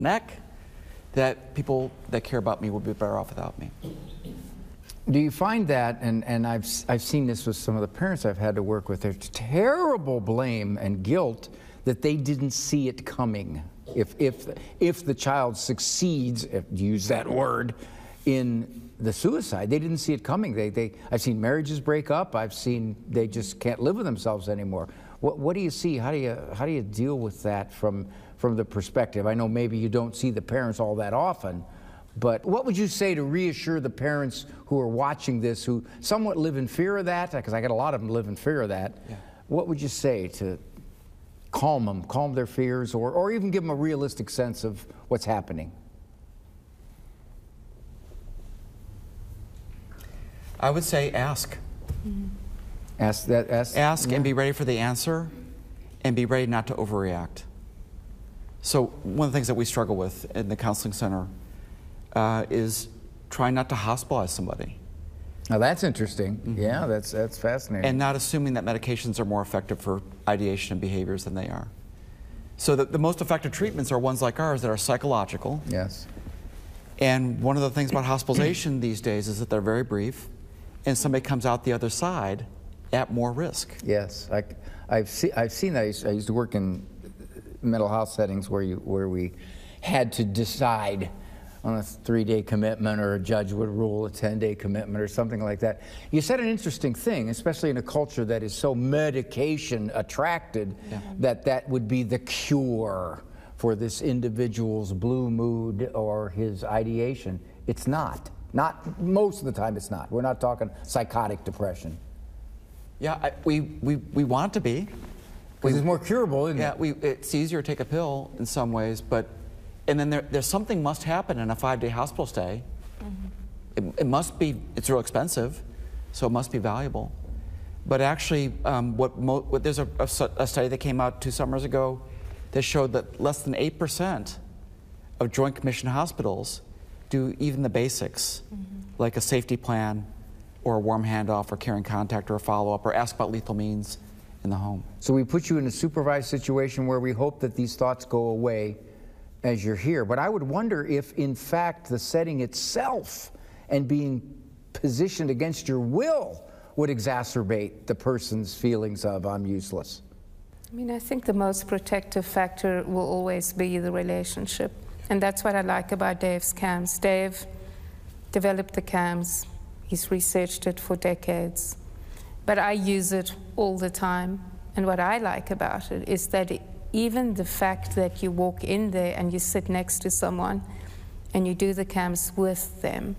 neck, that people that care about me will be better off without me. Do you find that, and I've seen this with some of the parents I've had to work with, there's terrible blame and guilt that they didn't see it coming. If the child succeeds, if you use that word, in the suicide, they didn't see it coming. I've seen marriages break up. I've seen they just can't live with themselves anymore. What do you see? How do you deal with that from the perspective? I know maybe you don't see the parents all that often, but what would you say to reassure the parents who are watching this, who somewhat live in fear of that? Because I got a lot of them live in fear of that. Yeah. What would you say to calm their fears, or even give them a realistic sense of what's happening? I would say ask. Mm-hmm. Ask and be ready for the answer, and be ready not to overreact. So one of the things that we struggle with in the counseling center is trying not to hospitalize somebody. Now that's interesting. Mm-hmm. Yeah, that's fascinating. And not assuming that medications are more effective for ideation and behaviors than they are. So the most effective treatments are ones like ours that are psychological. Yes. And one of the things about hospitalization these days is that they're very brief, and somebody comes out the other side at more risk. Yes, I've seen that. I used to work in mental health settings where we had to decide on a 3-day commitment, or a judge would rule a 10-day commitment or something like that. You said an interesting thing, especially in a culture that is so medication attracted, that would be the cure for this individual's blue mood or his ideation. It's not. Not most of the time. It's not. We're not talking psychotic depression. Yeah, we want it to be. Because it's more curable, isn't it? Yeah, it's easier to take a pill in some ways, and then there's something must happen in a 5-day hospital stay. Mm-hmm. It must be, it's real expensive, so it must be valuable. But actually, there's a study that came out 2 summers ago that showed that less than 8% of Joint Commission hospitals do even the basics, like a safety plan, or a warm handoff, or caring contact, or a follow-up, or ask about lethal means in the home. So we put you in a supervised situation where we hope that these thoughts go away as you're here. But I would wonder if, in fact, the setting itself and being positioned against your will would exacerbate the person's feelings of, I'm useless. I mean, I think the most protective factor will always be the relationship. And that's what I like about Dave's CAMS. Dave developed the CAMS. He's researched it for decades. But I use it all the time. And what I like about it is that even the fact that you walk in there and you sit next to someone and you do the CAMS with them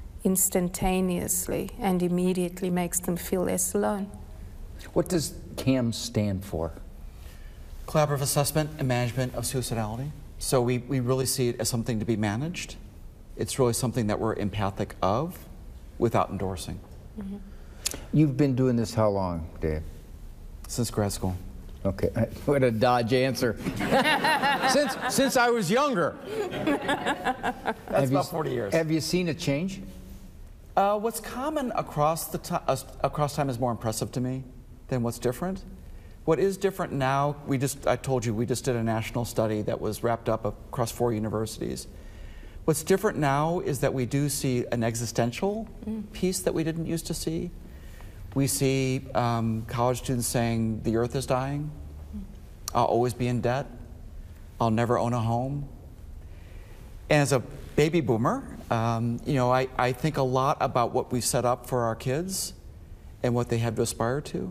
instantaneously and immediately makes them feel less alone. What does CAMS stand for? Collaborative Assessment and Management of Suicidality. So we really see it as something to be managed. It's really something that we're empathic of without endorsing. Mm-hmm. You've been doing this how long, Dave? Since grad school. Okay, what a dodge answer. since I was younger. That's about 40 years. Have you seen a change? What's common across time is more impressive to me than what's different. What is different now, I told you, we just did a national study that was wrapped up across 4 universities. What's different now is that we do see an existential piece that we didn't used to see. We see college students saying, the earth is dying, I'll always be in debt, I'll never own a home. And as a baby boomer, I think a lot about what we set up for our kids and what they have to aspire to.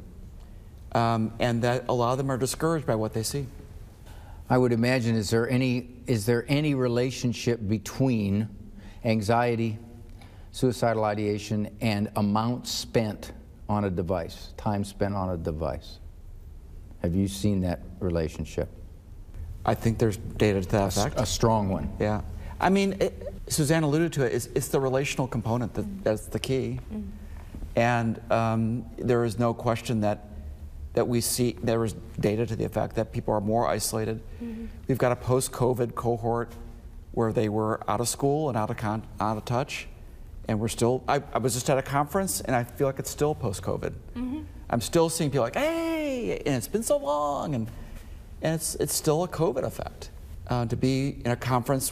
And that a lot of them are discouraged by what they see. I would imagine, is there any relationship between anxiety, suicidal ideation, and amount spent on a device, time spent on a device? Have you seen that relationship? I think there's data to that effect. A strong one. Yeah. I mean, Suzanne alluded to it, it's the relational component that's the key. And there is no question that we see, there is data to the effect that people are more isolated. We've got a post-COVID cohort where they were out of school and out of touch, and we're still, I was just at a conference, and I feel like it's still post-COVID. I'm still seeing people like, hey, and it's been so long, and it's still a COVID effect. To be in a conference